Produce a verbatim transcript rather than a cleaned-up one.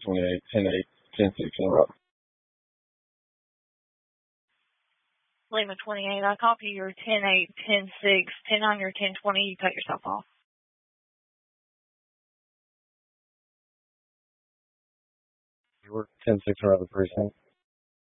twenty-eight, ten eight, ten six, and up. Lima twenty-eight, I copy your ten eight, ten six, ten nine, or ten twenty. You cut yourself off. You work ten six around the precinct.